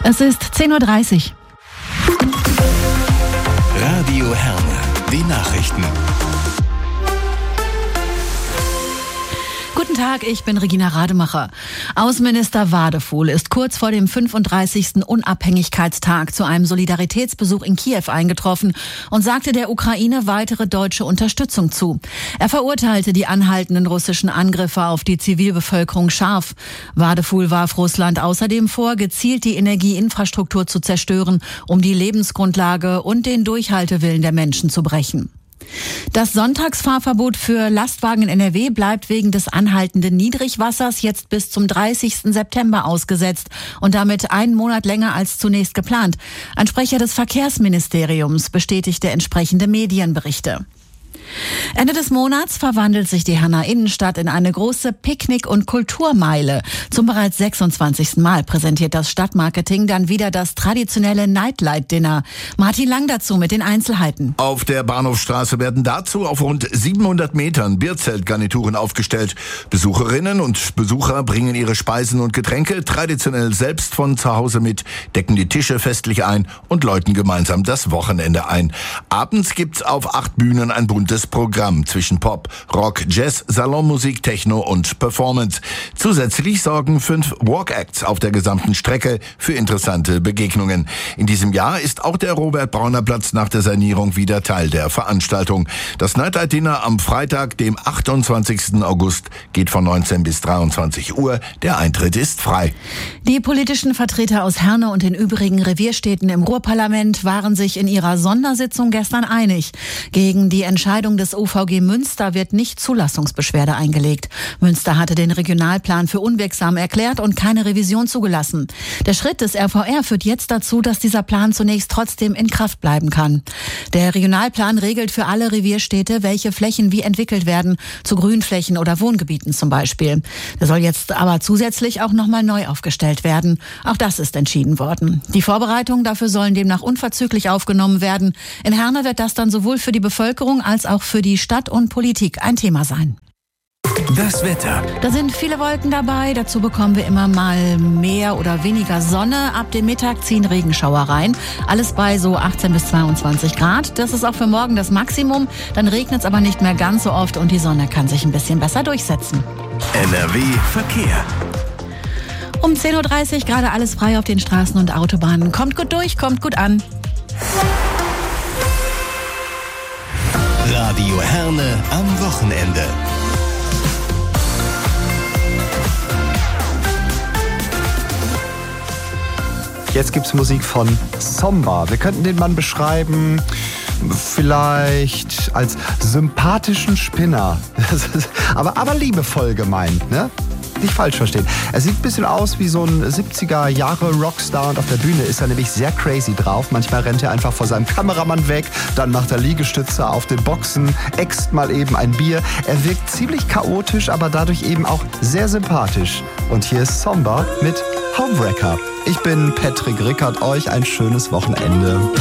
Es ist 10:30 Uhr. Radio Herne, die Nachrichten. Guten Tag, ich bin Regina Rademacher. Außenminister Wadefuhl ist kurz vor dem 35. Unabhängigkeitstag zu einem Solidaritätsbesuch in Kiew eingetroffen und sagte der Ukraine weitere deutsche Unterstützung zu. Er verurteilte die anhaltenden russischen Angriffe auf die Zivilbevölkerung scharf. Wadefuhl warf Russland außerdem vor, gezielt die Energieinfrastruktur zu zerstören, um die Lebensgrundlage und den Durchhaltewillen der Menschen zu brechen. Das Sonntagsfahrverbot für Lastwagen in NRW bleibt wegen des anhaltenden Niedrigwassers jetzt bis zum 30. September ausgesetzt und damit einen Monat länger als zunächst geplant. Ein Sprecher des Verkehrsministeriums bestätigte entsprechende Medienberichte. Ende des Monats verwandelt sich die Herner Innenstadt in eine große Picknick- und Kulturmeile. Zum bereits 26. Mal präsentiert das Stadtmarketing dann wieder das traditionelle Nightlight-Dinner. Martin Lang dazu mit den Einzelheiten. Auf der Bahnhofstraße werden dazu auf rund 700 Metern Bierzeltgarnituren aufgestellt. Besucherinnen und Besucher bringen ihre Speisen und Getränke traditionell selbst von zu Hause mit, decken die Tische festlich ein und läuten gemeinsam das Wochenende ein. Abends gibt's auf 8 Bühnen ein buntes Programm zwischen Pop, Rock, Jazz, Salonmusik, Techno und Performance. Zusätzlich sorgen 5 Walk-Acts auf der gesamten Strecke für interessante Begegnungen. In diesem Jahr ist auch der Robert-Brauner-Platz nach der Sanierung wieder Teil der Veranstaltung. Das Nightlight-Dinner am Freitag, dem 28. August, geht von 19 bis 23 Uhr. Der Eintritt ist frei. Die politischen Vertreter aus Herne und den übrigen Revierstädten im Ruhrparlament waren sich in ihrer Sondersitzung gestern einig. Gegen die Entscheidung des OVG Münster wird nicht Zulassungsbeschwerde eingelegt. Münster hatte den Regionalplan für unwirksam erklärt und keine Revision zugelassen. Der Schritt des RVR führt jetzt dazu, dass dieser Plan zunächst trotzdem in Kraft bleiben kann. Der Regionalplan regelt für alle Revierstädte, welche Flächen wie entwickelt werden, zu Grünflächen oder Wohngebieten zum Beispiel. Der soll jetzt aber zusätzlich auch nochmal neu aufgestellt werden. Auch das ist entschieden worden. Die Vorbereitungen dafür sollen demnach unverzüglich aufgenommen werden. In Herne wird das dann sowohl für die Bevölkerung als auch für die Stadt und Politik ein Thema sein. Das Wetter. Da sind viele Wolken dabei. Dazu bekommen wir immer mal mehr oder weniger Sonne. Ab dem Mittag ziehen Regenschauer rein. Alles bei so 18 bis 22 Grad. Das ist auch für morgen das Maximum. Dann regnet es aber nicht mehr ganz so oft und die Sonne kann sich ein bisschen besser durchsetzen. NRW Verkehr. Um 10:30 Uhr gerade alles frei auf den Straßen und Autobahnen. Kommt gut durch, kommt gut an. Radio Herne am Wochenende. Jetzt gibt's Musik von Somba. Wir könnten den Mann beschreiben, vielleicht als sympathischen Spinner. aber liebevoll gemeint, ne? Nicht falsch verstehen. Er sieht ein bisschen aus wie so ein 70er-Jahre-Rockstar und auf der Bühne ist er nämlich sehr crazy drauf. Manchmal rennt er einfach vor seinem Kameramann weg, dann macht er Liegestütze auf den Boxen, äxt mal eben ein Bier. Er wirkt ziemlich chaotisch, aber dadurch eben auch sehr sympathisch. Und hier ist Somba mit Homewrecker. Ich bin Patrick Rickert, euch ein schönes Wochenende.